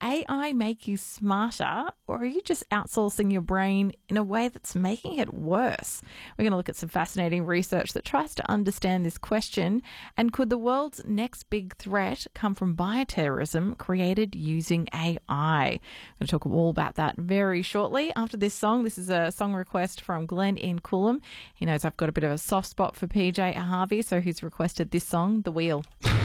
AI make you smarter, or are you just outsourcing your brain in a way that's making it worse? We're going to look at some fascinating research that tries to understand this question. And could the world's next big threat come from bioterrorism created using AI? I'm going to talk all about that very shortly after this song. This is a song request from Glenn in Coolum. He knows I've got a bit of a soft spot for PJ Harvey, so he's requested this song, The Wheel.